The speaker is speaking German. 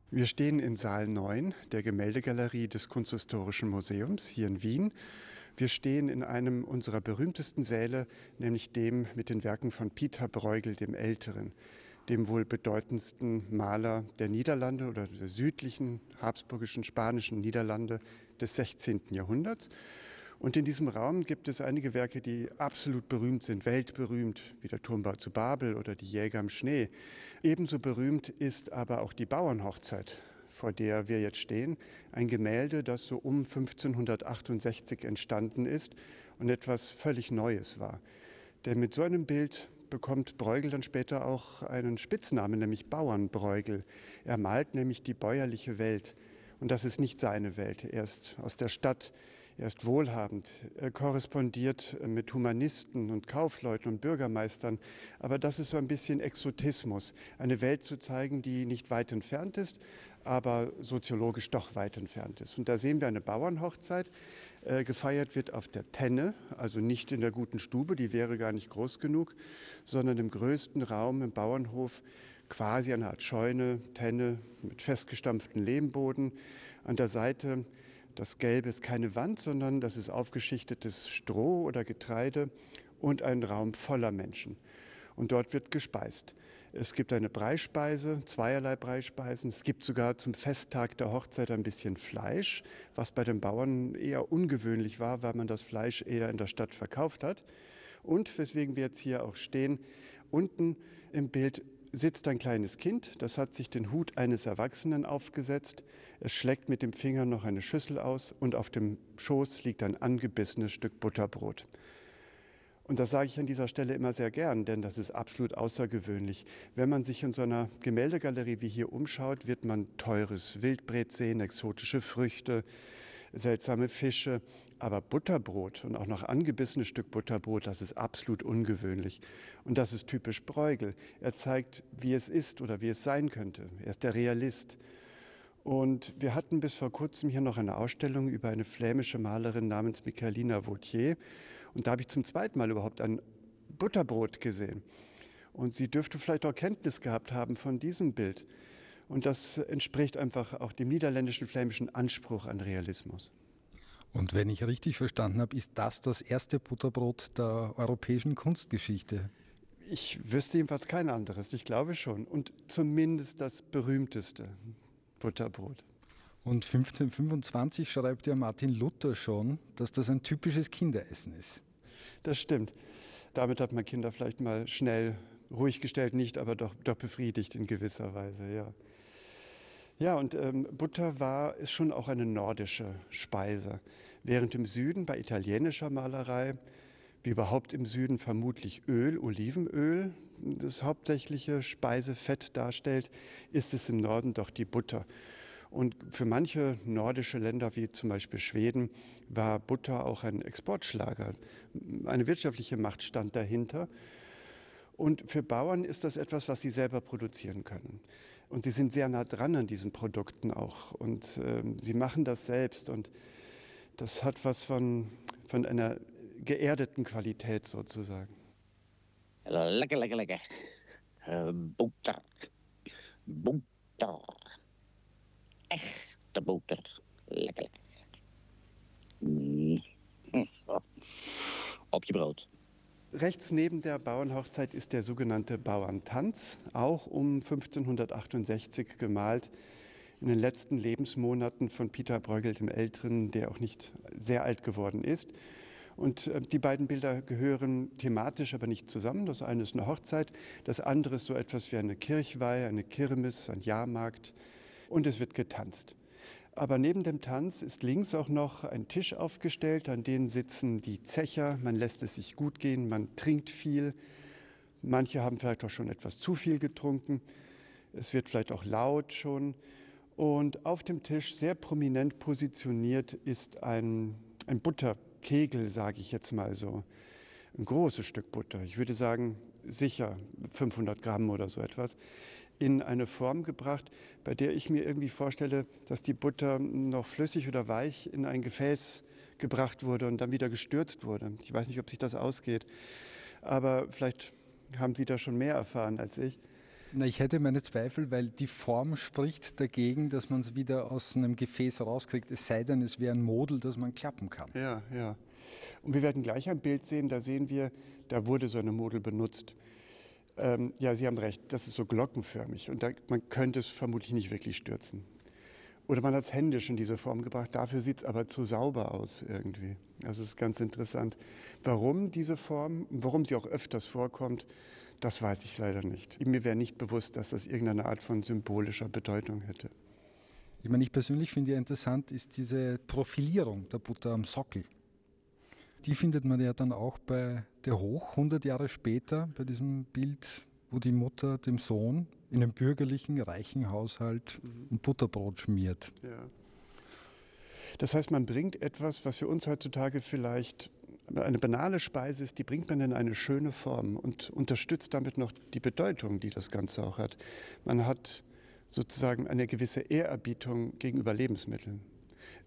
Wir stehen in Saal 9 der Gemäldegalerie des Kunsthistorischen Museums hier in Wien. Wir stehen in einem unserer berühmtesten Säle, nämlich dem mit den Werken von Pieter Bruegel dem Älteren, dem wohl bedeutendsten Maler der Niederlande oder der südlichen habsburgischen spanischen Niederlande des 16. Jahrhunderts. Und in diesem Raum gibt es einige Werke, die absolut berühmt sind, weltberühmt, wie der Turmbau zu Babel oder die Jäger im Schnee. Ebenso berühmt ist aber auch die Bauernhochzeit, vor der wir jetzt stehen. Ein Gemälde, das so um 1568 entstanden ist und etwas völlig Neues war. Denn mit so einem Bild bekommt Bruegel dann später auch einen Spitznamen, nämlich Bauernbruegel. Er malt nämlich die bäuerliche Welt. Und das ist nicht seine Welt. Er ist aus der Stadt, er ist wohlhabend, er korrespondiert mit Humanisten und Kaufleuten und Bürgermeistern. Aber das ist so ein bisschen Exotismus, eine Welt zu zeigen, die nicht weit entfernt ist, aber soziologisch doch weit entfernt ist. Und da sehen wir eine Bauernhochzeit. Gefeiert wird auf der Tenne, also nicht in der guten Stube, die wäre gar nicht groß genug, sondern im größten Raum im Bauernhof, quasi eine Art Scheune, Tenne mit festgestampftem Lehmboden. An der Seite, das Gelbe ist keine Wand, sondern das ist aufgeschichtetes Stroh oder Getreide und ein Raum voller Menschen. Und dort wird gespeist. Es gibt eine Breispeise, zweierlei Breispeisen. Es gibt sogar zum Festtag der Hochzeit ein bisschen Fleisch, was bei den Bauern eher ungewöhnlich war, weil man das Fleisch eher in der Stadt verkauft hat. Und weswegen wir jetzt hier auch stehen, unten im Bild sitzt ein kleines Kind, das hat sich den Hut eines Erwachsenen aufgesetzt. Es schlägt mit dem Finger noch eine Schüssel aus und auf dem Schoß liegt ein angebissenes Stück Butterbrot. Und das sage ich an dieser Stelle immer sehr gern, denn das ist absolut außergewöhnlich. Wenn man sich in so einer Gemäldegalerie wie hier umschaut, wird man teures Wildbret sehen, exotische Früchte, seltsame Fische. Aber Butterbrot und auch noch angebissenes Stück Butterbrot, das ist absolut ungewöhnlich. Und das ist typisch Bruegel. Er zeigt, wie es ist oder wie es sein könnte. Er ist der Realist. Und wir hatten bis vor kurzem hier noch eine Ausstellung über eine flämische Malerin namens Michaelina Vauthier. Und da habe ich zum zweiten Mal überhaupt ein Butterbrot gesehen. Und sie dürfte vielleicht auch Kenntnis gehabt haben von diesem Bild. Und das entspricht einfach auch dem niederländischen flämischen Anspruch an Realismus. Und wenn ich richtig verstanden habe, ist das erste Butterbrot der europäischen Kunstgeschichte? Ich wüsste jedenfalls kein anderes, ich glaube schon. Und zumindest das berühmteste Butterbrot. Und 1525 schreibt ja Martin Luther schon, dass das ein typisches Kinderessen ist. Das stimmt. Damit hat man Kinder vielleicht mal schnell ruhig gestellt, nicht, aber doch befriedigt in gewisser Weise, ja. Ja, und Butter ist schon auch eine nordische Speise. Während im Süden bei italienischer Malerei, wie überhaupt im Süden vermutlich Öl, Olivenöl, das hauptsächliche Speisefett darstellt, ist es im Norden doch die Butter. Und für manche nordische Länder, wie zum Beispiel Schweden, war Butter auch ein Exportschlager. Eine wirtschaftliche Macht stand dahinter. Und für Bauern ist das etwas, was sie selber produzieren können. Und sie sind sehr nah dran an diesen Produkten auch. Und sie machen das selbst. Und das hat was von einer geerdeten Qualität sozusagen. Lekker, lekker, lekker. Boter. Boter. Echte boter. Lekker, lekker. Op je brood. Rechts neben der Bauernhochzeit ist der sogenannte Bauerntanz, auch um 1568 gemalt, in den letzten Lebensmonaten von Pieter Bruegel dem Älteren, der auch nicht sehr alt geworden ist. Und die beiden Bilder gehören thematisch aber nicht zusammen. Das eine ist eine Hochzeit, das andere ist so etwas wie eine Kirchweih, eine Kirmes, ein Jahrmarkt und es wird getanzt. Aber neben dem Tanz ist links auch noch ein Tisch aufgestellt, an dem sitzen die Zecher. Man lässt es sich gut gehen, man trinkt viel. Manche haben vielleicht auch schon etwas zu viel getrunken. Es wird vielleicht auch laut schon. Und auf dem Tisch, sehr prominent positioniert, ist ein Butterkegel, sage ich jetzt mal so. Ein großes Stück Butter. Ich würde sagen, sicher 500 Gramm oder so etwas, in eine Form gebracht, bei der ich mir irgendwie vorstelle, dass die Butter noch flüssig oder weich in ein Gefäß gebracht wurde und dann wieder gestürzt wurde. Ich weiß nicht, ob sich das ausgeht, aber vielleicht haben Sie da schon mehr erfahren als ich. Na, ich hätte meine Zweifel, weil die Form spricht dagegen, dass man es wieder aus einem Gefäß rauskriegt, es sei denn, es wäre ein Model, das man klappen kann. Ja, ja. Und wir werden gleich ein Bild sehen, da sehen wir, da wurde so eine Model benutzt. Ja, Sie haben recht, das ist so glockenförmig und man könnte es vermutlich nicht wirklich stürzen. Oder man hat es händisch in diese Form gebracht, dafür sieht es aber zu sauber aus irgendwie. Also es ist ganz interessant. Warum diese Form, warum sie auch öfters vorkommt, das weiß ich leider nicht. Mir wäre nicht bewusst, dass das irgendeine Art von symbolischer Bedeutung hätte. Ich meine, ich persönlich finde ja interessant, ist diese Profilierung der Buddha am Sockel. Die findet man ja dann auch bei der Hoch, 100 Jahre später, bei diesem Bild, wo die Mutter dem Sohn in einem bürgerlichen, reichen Haushalt ein Butterbrot schmiert. Ja. Das heißt, man bringt etwas, was für uns heutzutage vielleicht eine banale Speise ist, die bringt man in eine schöne Form und unterstützt damit noch die Bedeutung, die das Ganze auch hat. Man hat sozusagen eine gewisse Ehrerbietung gegenüber Lebensmitteln.